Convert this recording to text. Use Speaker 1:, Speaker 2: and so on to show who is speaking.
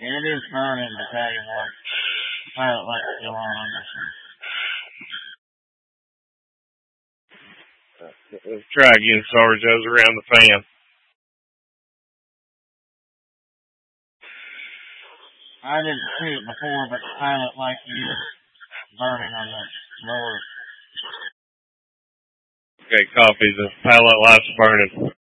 Speaker 1: It is burning, to tell you what. The pilot light's still on this one.
Speaker 2: Let's try again, Sarge. That was around the fan.
Speaker 1: I didn't see it before, but the pilot light is burning on that lower.
Speaker 2: Okay, copy. The pilot light's burning.